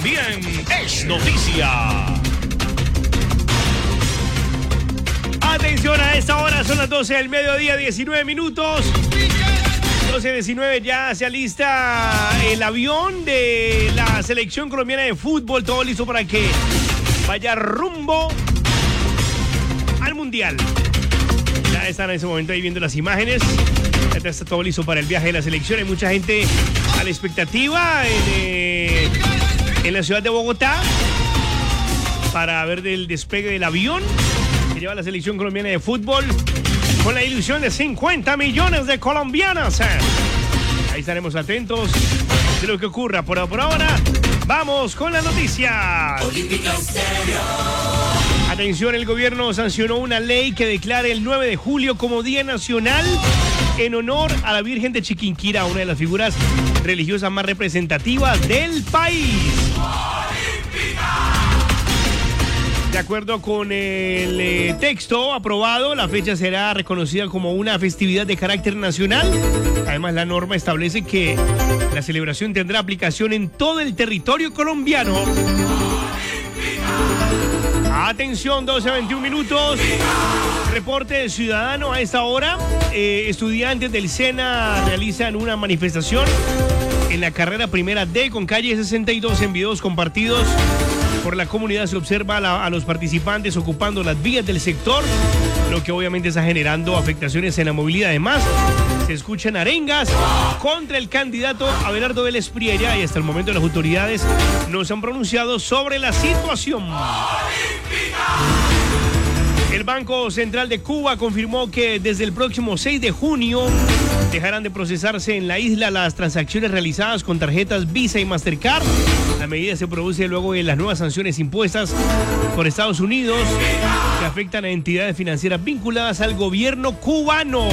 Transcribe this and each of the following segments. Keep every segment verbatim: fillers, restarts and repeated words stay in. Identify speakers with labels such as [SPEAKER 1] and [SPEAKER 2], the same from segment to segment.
[SPEAKER 1] también es noticia.
[SPEAKER 2] Atención, a esta hora son las doce del mediodía, diecinueve minutos. doce diecinueve, ya se alista el avión de la selección colombiana de fútbol. Todo listo para que vaya rumbo al Mundial. Ya están en ese momento ahí viendo las imágenes. Ya está todo listo para el viaje de la selección. Hay mucha gente a la expectativa en, eh, en la ciudad de Bogotá para ver el despegue del avión que lleva la selección colombiana de fútbol con la ilusión de cincuenta millones de colombianas. Ahí estaremos atentos de lo que ocurra. Por, por ahora, vamos con las noticias. Atención, el gobierno sancionó una ley que declara el nueve de julio como Día Nacional en honor a la Virgen de Chiquinquirá, una de las figuras religiosas más representativas del país. De acuerdo con el eh, texto aprobado, la fecha será reconocida como una festividad de carácter nacional. Además, la norma establece que la celebración tendrá aplicación en todo el territorio colombiano. Atención, doce a veintiún minutos. Reporte ciudadano a esta hora. Eh, estudiantes del SENA realizan una manifestación en la carrera primera D con calle sesenta y dos. En videos compartidos por la comunidad se observa a, la, a los participantes ocupando las vías del sector, lo que obviamente está generando afectaciones en la movilidad. Además, se escuchan arengas contra el candidato Abelardo Vélez Prieria y hasta el momento las autoridades no se han pronunciado sobre la situación. El Banco Central de Cuba confirmó que desde el próximo seis de junio dejarán de procesarse en la isla las transacciones realizadas con tarjetas Visa y Mastercard. La medida se produce luego de las nuevas sanciones impuestas por Estados Unidos que afectan a entidades financieras vinculadas al gobierno cubano.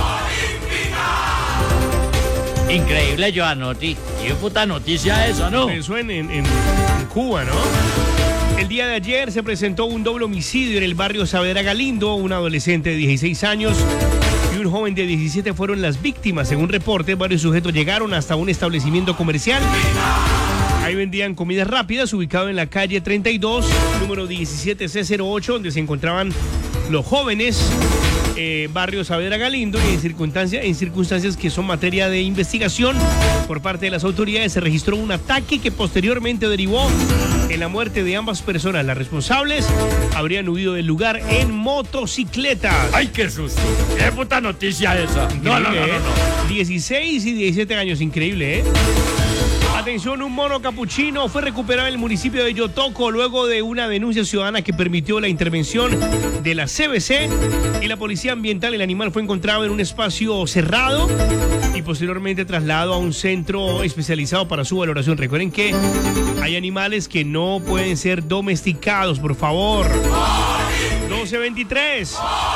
[SPEAKER 3] Increíble, Joanotti. Qué puta noticia esa, ¿no?
[SPEAKER 2] Eso en, en, en Cuba, ¿no? El día de ayer se presentó un doble homicidio en el barrio Saavedra Galindo. Un adolescente de dieciséis años y un joven de diecisiete fueron las víctimas. Según reporte, varios sujetos llegaron hasta un establecimiento comercial. Ahí vendían comidas rápidas, ubicado en la calle treinta y dos, número diecisiete C cero ocho, donde se encontraban los jóvenes. Eh, barrio Saavedra Galindo, y en circunstancias, en circunstancias que son materia de investigación por parte de las autoridades, se registró un ataque que posteriormente derivó en la muerte de ambas personas. Las responsables habrían huido del lugar en motocicletas.
[SPEAKER 3] ¡Ay, qué susto! ¡Qué puta noticia esa! No, no, no, no, no.
[SPEAKER 2] dieciséis y diecisiete años, increíble, ¿eh? Atención, un mono capuchino fue recuperado en el municipio de Yotoco luego de una denuncia ciudadana que permitió la intervención de la C B C y la Policía Ambiental. El animal fue encontrado en un espacio cerrado y posteriormente trasladado a un centro especializado para su valoración. Recuerden que hay animales que no pueden ser domesticados, por favor. doce veintitrés.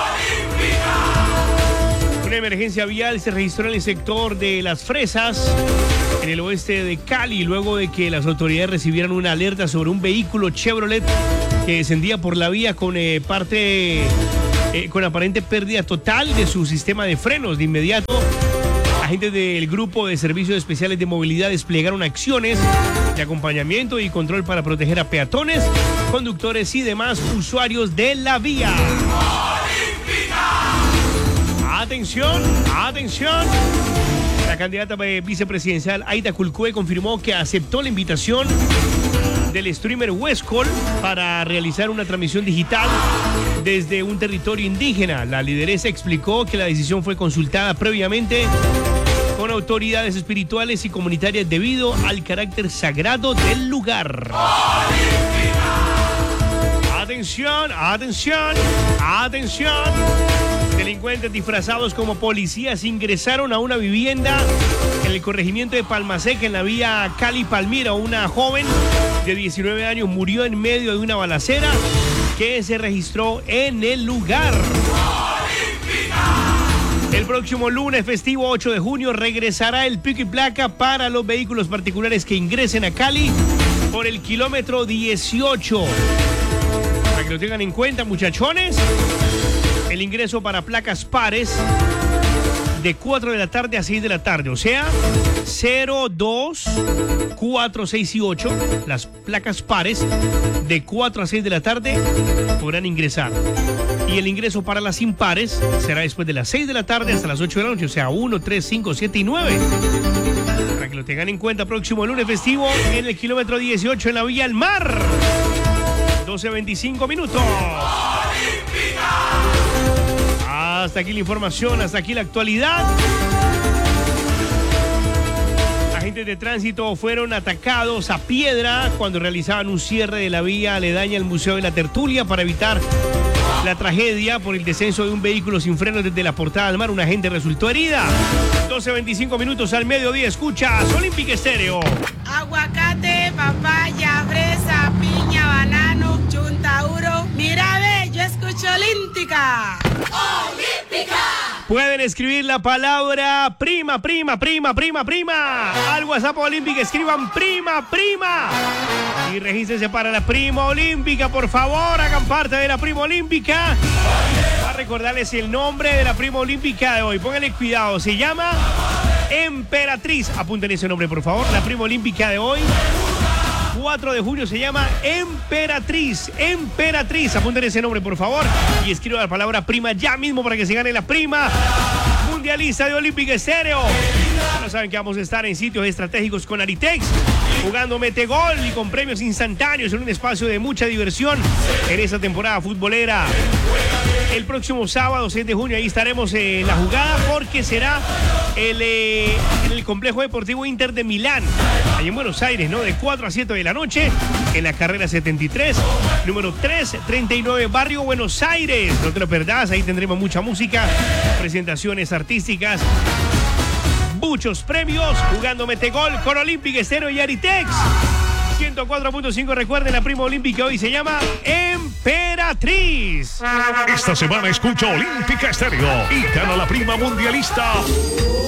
[SPEAKER 2] Una emergencia vial se registró en el sector de Las Fresas, en el oeste de Cali, luego de que las autoridades recibieran una alerta sobre un vehículo Chevrolet que descendía por la vía con eh, parte eh, con aparente pérdida total de su sistema de frenos. De inmediato, agentes del Grupo de Servicios Especiales de Movilidad desplegaron acciones de acompañamiento y control para proteger a peatones, conductores y demás usuarios de la vía. Atención, atención. La candidata vicepresidencial Aida Culcue confirmó que aceptó la invitación del streamer Westcol para realizar una transmisión digital desde un territorio indígena. La lideresa explicó que la decisión fue consultada previamente con autoridades espirituales y comunitarias debido al carácter sagrado del lugar. Atención, atención, atención. Delincuentes disfrazados como policías ingresaron a una vivienda en el corregimiento de Palmaseca, en la vía Cali-Palmira. Una joven de diecinueve años murió en medio de una balacera que se registró en el lugar. El próximo lunes festivo ocho de junio regresará el pico y placa para los vehículos particulares que ingresen a Cali por el kilómetro dieciocho. Para que lo tengan en cuenta, muchachones. El ingreso para placas pares de cuatro de la tarde a seis de la tarde. O sea, cero, dos, cuatro, seis y ocho, las placas pares de cuatro a seis de la tarde podrán ingresar. Y el ingreso para las impares será después de las seis de la tarde hasta las ocho de la noche. O sea, uno, tres, cinco, siete y nueve. Para que lo tengan en cuenta, próximo lunes festivo en el kilómetro dieciocho en la Villa del Mar. doce veinticinco minutos. Hasta aquí la información, hasta aquí la actualidad. Agentes de tránsito fueron atacados a piedra cuando realizaban un cierre de la vía aledaña al Museo de la Tertulia para evitar la tragedia por el descenso de un vehículo sin frenos desde la Portada del Mar. Una agente resultó herida. doce veinticinco minutos al mediodía. Escuchas Olímpica Estéreo.
[SPEAKER 4] Aguacate, papaya, fresa, piña, banano, chuntauro. Mira, ve, yo escucho Olímpica. ¡Olímpica!
[SPEAKER 2] Pueden escribir la palabra prima, prima, prima, prima, prima. Al WhatsApp Olímpica escriban prima, prima. Y regístrense para la Prima Olímpica, por favor, hagan parte de la Prima Olímpica. Para recordarles el nombre de la Prima Olímpica de hoy. Pónganle cuidado, se llama Emperatriz. Apunten ese nombre, por favor. La Prima Olímpica de hoy, cuatro de junio, se llama Emperatriz. Emperatriz. Apunten ese nombre, por favor. Y escriban la palabra prima ya mismo para que se gane la prima mundialista de Olímpica Estéreo. Ya saben que vamos a estar en sitios estratégicos con Aritex, jugando Metegol y con premios instantáneos en un espacio de mucha diversión en esta temporada futbolera. El próximo sábado, seis de junio, ahí estaremos en la jugada porque será el, eh, en el Complejo Deportivo Inter de Milán, ahí en Buenos Aires, ¿no? De cuatro a siete de la noche, en la carrera setenta y tres, número trescientos treinta y nueve, Barrio Buenos Aires. No te lo perdás, ahí tendremos mucha música, presentaciones artísticas, muchos premios, jugando Metegol con Olímpica Estéreo y Aritex. ciento cuatro punto cinco, recuerden, la Prima Olímpica hoy se llama Emperatriz.
[SPEAKER 1] Esta semana escucha Olímpica Estéreo y gana la prima mundialista